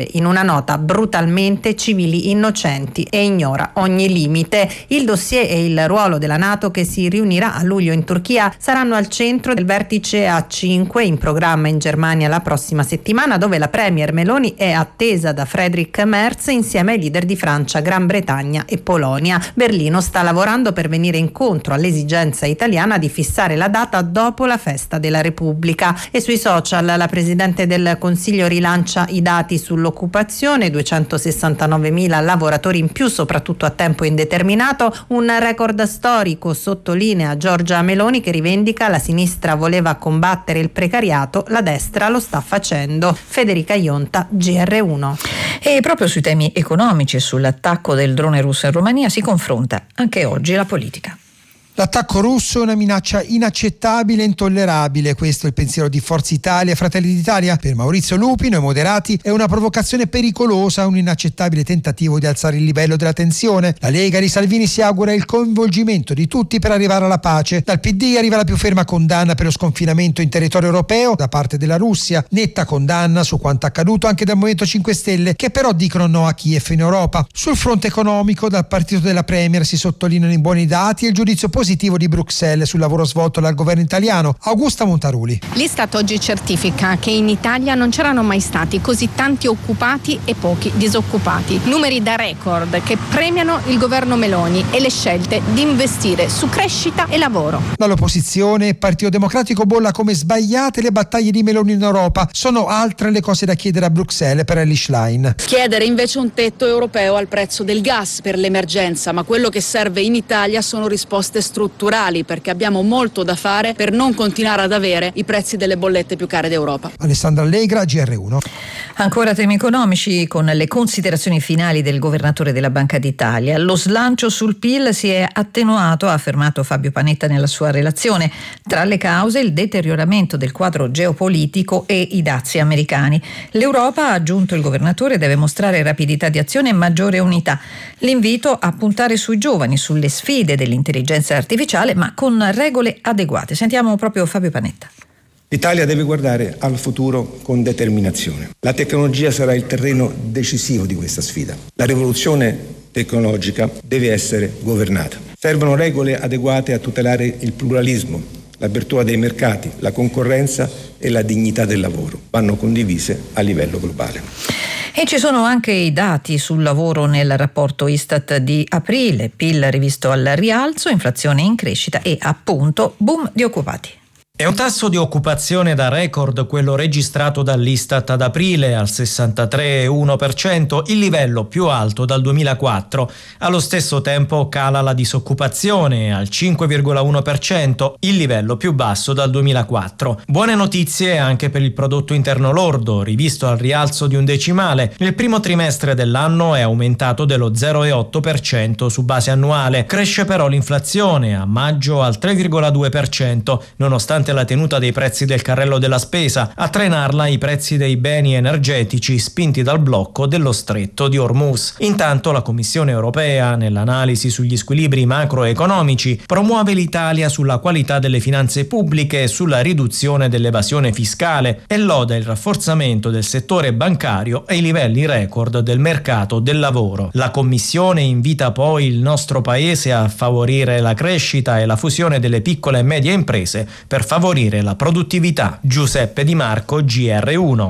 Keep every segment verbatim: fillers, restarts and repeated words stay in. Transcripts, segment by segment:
scrive in una nota brutalmente civili innocenti e ignora ogni limite. Il dossier e il ruolo della NATO, che si riunirà a luglio in Turchia, saranno al centro del vertice A cinque in programma in Germania la prossima settimana, dove la premier Meloni è attesa da Friedrich Merz insieme ai leader di Francia, Gran Bretagna e Polonia. Berlino sta lavorando per venire incontro all'esigenza italiana di fissare la data dopo la festa della Repubblica. E sui social la Presidente del Consiglio rilancia i dati sull'occupazione: duecentosessantanovemila lavoratori in più, soprattutto a tempo indeterminato, un record storico, sottolinea Giorgia Meloni, che rivendica la sinistra voleva combattere il precariato, la destra lo sta facendo. Federica Ionta, G R uno. E proprio sui temi economici e sull'attacco del drone russo in Romania si confronta anche oggi la politica. L'attacco russo è una minaccia inaccettabile e intollerabile. Questo è il pensiero di Forza Italia e Fratelli d'Italia. Per Maurizio Lupino e moderati è una provocazione pericolosa, un inaccettabile tentativo di alzare il livello della tensione. La Lega di Salvini si augura il coinvolgimento di tutti per arrivare alla pace. Dal P D arriva la più ferma condanna per lo sconfinamento in territorio europeo da parte della Russia. Netta condanna su quanto accaduto anche dal Movimento cinque Stelle, che però dicono no a Kiev in Europa. Sul fronte economico, dal partito della Premier si sottolineano i buoni dati e il giudizio positivo di Bruxelles sul lavoro svolto dal governo italiano. Augusta Montaruli. L'Istat oggi certifica che in Italia non c'erano mai stati così tanti occupati e pochi disoccupati. Numeri da record che premiano il governo Meloni e le scelte di investire su crescita e lavoro. Dall'opposizione, il Partito Democratico bolla come sbagliate le battaglie di Meloni in Europa. Sono altre le cose da chiedere a Bruxelles per Elly Schlein. Chiedere invece un tetto europeo al prezzo del gas per l'emergenza, ma quello che serve in Italia sono risposte strutturali, perché abbiamo molto da fare per non continuare ad avere i prezzi delle bollette più care d'Europa. Alessandra Allegra, G R uno. Ancora temi economici con le considerazioni finali del governatore della Banca d'Italia. Lo slancio sul P I L si è attenuato, ha affermato Fabio Panetta nella sua relazione. Tra le cause il deterioramento del quadro geopolitico e i dazi americani. L'Europa, ha aggiunto il governatore, deve mostrare rapidità di azione e maggiore unità. L'invito a puntare sui giovani, sulle sfide dell'intelligenza artificiale, ma con regole adeguate. Sentiamo proprio Fabio Panetta. L'Italia deve guardare al futuro con determinazione. La tecnologia sarà il terreno decisivo di questa sfida. La rivoluzione tecnologica deve essere governata. Servono regole adeguate a tutelare il pluralismo, l'apertura dei mercati, la concorrenza e la dignità del lavoro. Vanno condivise a livello globale. E ci sono anche i dati sul lavoro nel rapporto Istat di aprile, P I L rivisto al rialzo, inflazione in crescita e appunto boom di occupati. È un tasso di occupazione da record quello registrato dall'Istat ad aprile al sessantatré virgola uno per cento, il livello più alto dal duemilaquattro. Allo stesso tempo cala la disoccupazione al cinque virgola uno per cento, il livello più basso dal duemilaquattro. Buone notizie anche per il prodotto interno lordo, rivisto al rialzo di un decimale. Nel primo trimestre dell'anno è aumentato dello zero virgola otto per cento su base annuale. Cresce però l'inflazione a maggio al tre virgola due per cento, nonostante la tenuta dei prezzi del carrello della spesa, a trainarla i prezzi dei beni energetici spinti dal blocco dello stretto di Hormuz. Intanto la Commissione europea, nell'analisi sugli squilibri macroeconomici, promuove l'Italia sulla qualità delle finanze pubbliche e sulla riduzione dell'evasione fiscale e loda il rafforzamento del settore bancario e i livelli record del mercato del lavoro. La Commissione invita poi il nostro Paese a favorire la crescita e la fusione delle piccole e medie imprese per favorire la produttività. Giuseppe Di Marco, G R uno.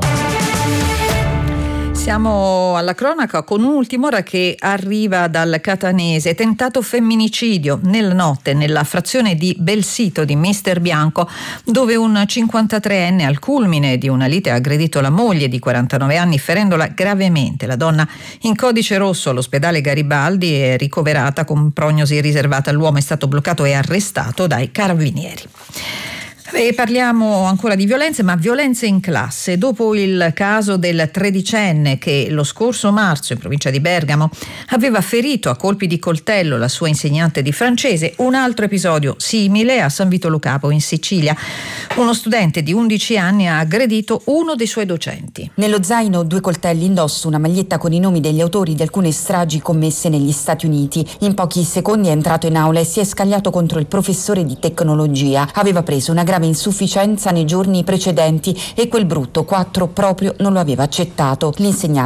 Siamo alla cronaca con un'ultima che arriva dal catanese. Tentato femminicidio nella notte nella frazione di Belsito di Mister Bianco, dove un cinquantatreenne al culmine di una lite ha aggredito la moglie di quarantanove anni ferendola gravemente. La donna in codice rosso all'ospedale Garibaldi è ricoverata con prognosi riservata. L'uomo è stato bloccato e arrestato dai carabinieri. E parliamo ancora di violenze, ma violenze in classe. Dopo il caso del tredicenne che lo scorso marzo in provincia di Bergamo aveva ferito a colpi di coltello la sua insegnante di francese, un altro episodio simile a San Vito Lo Capo in Sicilia. Uno studente di undici anni ha aggredito uno dei suoi docenti. Nello zaino due coltelli, indosso una maglietta con i nomi degli autori di alcune stragi commesse negli Stati Uniti. In pochi secondi è entrato in aula e si è scagliato contro il professore di tecnologia. Aveva preso una grave insufficienza nei giorni precedenti e quel brutto quattro proprio non lo aveva accettato. L'insegnante